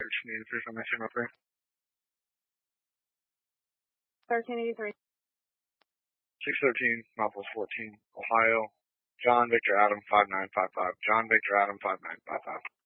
1383. 1383. 613, Northwest 14, Ohio. John Victor Adam 5955. John Victor Adam 5955.